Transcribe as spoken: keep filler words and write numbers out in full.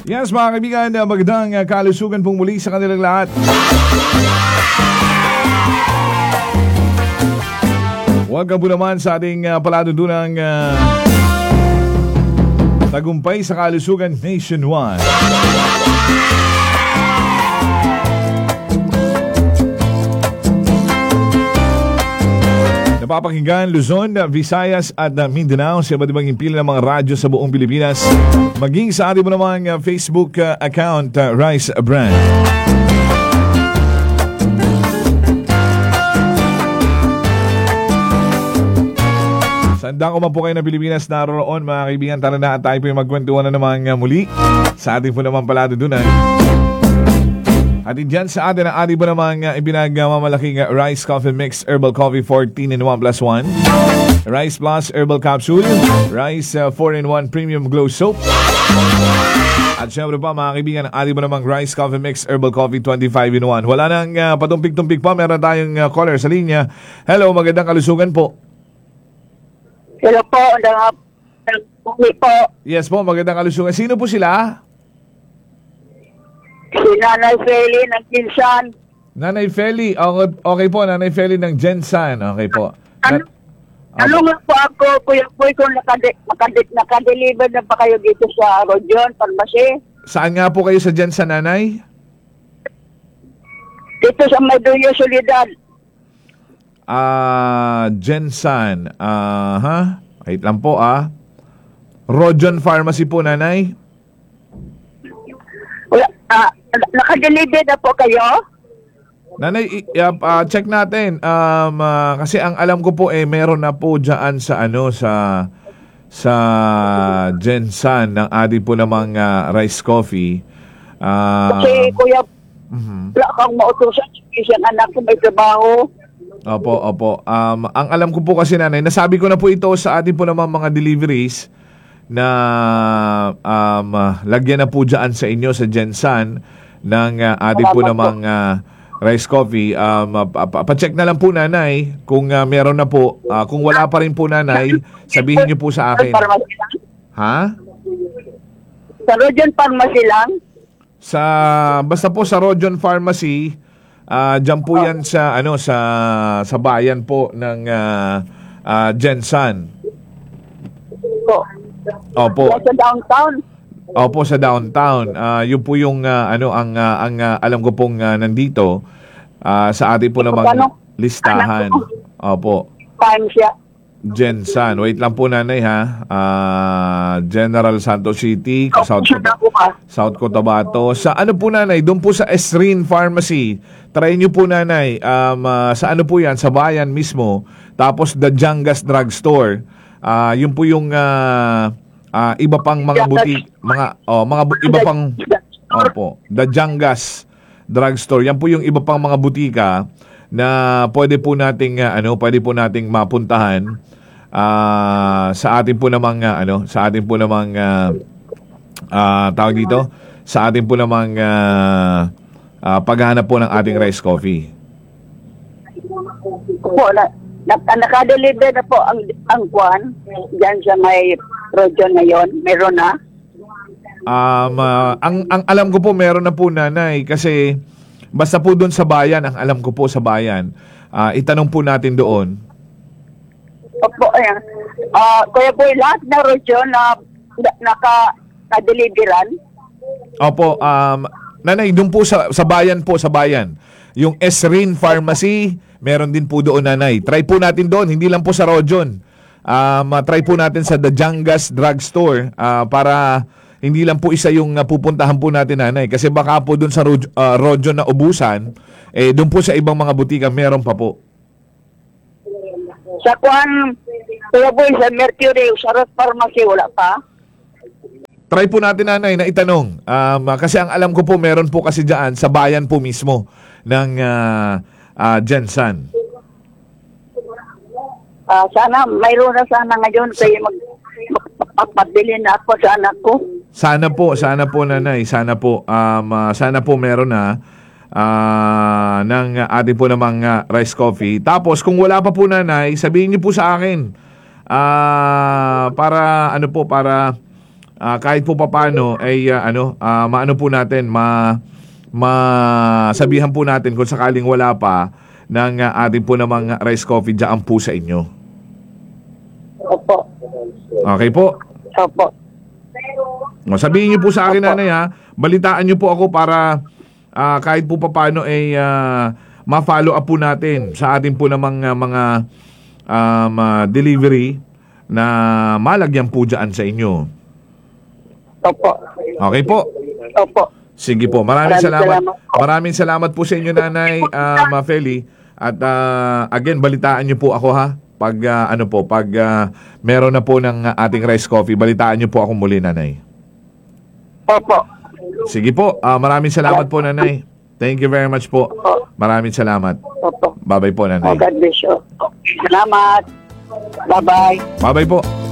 Yes, mga kaibigan, uh, magandang uh, kalusugan pong muli sa kanilang lahat. Welcome po naman sa ating uh, paladudunang uh, tagumpay sa kalusugan nationwide. Napapakinggan Luzon, Visayas at Mindanao sa iba't ibang impila ng mga radyo sa buong Pilipinas, maging sa ating mo namang uh, Facebook uh, account, uh, Rice Brand. Sandang ko man po kayo na Pilipinas naroon, mga kaibigan, tara na at tayo po yung magkwentuhan na naman uh, muli sa ating po naman paladudunan. At dyan sa atin ang ating po namang uh, ibinagmamalaking uh, Rice Coffee Mix Herbal Coffee fourteen in one plus one, Rice Plus Herbal Capsule, Rice uh, four in one Premium Glow Soap. At syempre pa mga kaibigan, ang ating po namang Rice Coffee Mix Herbal Coffee twenty-five in one. Wala nang uh, patumpik-tumpik pa, meron tayong uh, caller sa linya. Hello, magandang kalusugan po. Hello po, Hello po. Yes po, magandang kalusugan. Sino po sila? Si Nanay Feli ng Kinsan. Nanay Feli. Okay, okay po, Nanay Feli ng Gensan. Okay po. Ano, ano nga po ako, Kuya Boy, kung nakade- nakade- nakadeliver na pa kayo dito sa Rodion, Pharmacy? Saan nga po kayo sa Gensan, Nanay? Dito sa Maduyo, Solidad. Ah, Gensan. Ah, ha? Wait lang po, ah. Rodion Pharmacy po, Nanay? Wala, ah, nakadeliver na po kayo? Nanay, uh, uh, check natin. Um, uh, kasi ang alam ko po, eh, meron na po dyan sa, ano, sa, sa Gensan ng ating po namang uh, rice coffee. Uh, kasi, Kuya, uh-huh. wala kang mautusan. Isang anak ko may trabaho. Opo, opo. Um, ang alam ko po kasi, Nanay, nasabi ko na po ito sa ating po namang mga deliveries na um, uh, lagyan na po dyan sa inyo sa Gensan ng uh, ating po namang uh, rice coffee. Um, uh, pa- pa-check na lang po, Nanay, kung uh, meron na po. Uh, kung wala pa rin po, Nanay, sabihin niyo po sa akin. Ha? Sa Rodion Pharmacy lang? Sa, basta po sa Rodion Pharmacy, uh, dyan po yan sa, ano, sa, sa bayan po ng uh, uh, Gensan. Po. Opo. Sa downtown? Opo, sa downtown. Uh, yun po yung uh, ano ang uh, ang uh, alam ko pong uh, nandito uh, sa ating po namang listahan. Opo. Time siya. Gensan. Wait lang po, Nanay, ha. Uh, General Santos City, South, South Cotabato. Sa ano po, Nanay? Doon po sa Esrin Pharmacy. Try nyo po, Nanay. Um, uh, sa ano po yan? Sa bayan mismo. Tapos The Jangas Drugstore. Uh, yun po yung uh, uh, iba pang mga butik, mga oh, mga bu- iba pang opo, The Jangas Drugstore. Yan po yung iba pang mga butika na pwede po nating uh, ano, pwede po nating mapuntahan uh, sa atin po namang uh, ano, sa atin po namang uh, uh, tawag dito, sa atin po namang uh, uh, paghahanap po ng ating rice coffee. Po, na Nak nakadeliver na po ang ang kwan diyan sa may Rodion ngayon, meron na. Um, uh, ang ang alam ko po meron na po, Nanay, kasi basta po doon sa bayan, ang alam ko po sa bayan. Uh, itanong po natin doon. Opo, ayan. Ah, uh, Kuya Boy, lahat na Rodion na, na naka na-deliveran. Opo, um Nanay, doon po sa sa bayan po, sa bayan. Yung Esrin Pharmacy, meron din po doon, Nanay. Try po natin doon, hindi lang po sa Rodion. Um, uh, try po natin sa The Jangas Drugstore uh, para hindi lang po isa yung uh, pupuntahan po natin, Nanay. Kasi baka po doon sa Rod- uh, Rodion na ubusan, eh, doon po sa ibang mga butika, meron pa po. Sa kwan, Kuya Boy, sa Mercury, sa Roth Pharmacy, wala pa? Try po natin, Nanay, na itanong. Um, uh, kasi ang alam ko po, meron po kasi dyan sa bayan po mismo ng uh, uh, Gensan. Uh, sana, mayroon na sana ngayon kayo mag magpapabili na ako sa anak ko. Sana po, sana po, Nanay, sana po. Um, uh, sana po meron na uh, ng ating po namang uh, rice coffee. Tapos, kung wala pa po, Nanay, sabihin niyo po sa akin. Uh, para, ano po, para ah, kahit po papaano ay ah, ano, ah, maano po natin, ma masabihan po natin kung sakaling wala pa ng ah, ating po namang rice coffee dyan po sa inyo. Opo. Okay po? Opo. O, sabihin niyo po sa akin, nanay, ha, balitaan niyo po ako para ah, kahit po papaano ay ah, ma-follow up po natin sa ating po namang ah, mga um, ah, delivery na malagyan po dyan sa inyo. Opo. Okay po? Opo. Sige po. Maraming, Maraming salamat. salamat po. Maraming salamat po sa inyo, nanay, uh, Mafeli. At ah, again, balitaan niyo po ako, ha. Pag ah, ano po, pag ah, meron na po ng ah, ating rice coffee, balitaan niyo po ako muli, nanay. Opo. Sige po. Ah, maraming salamat po, nanay. Thank you very much po. Opo. Maraming salamat. Opo. Bye-bye po, Oh, nanay. God bless you. Salamat. Bye-bye. Bye-bye po.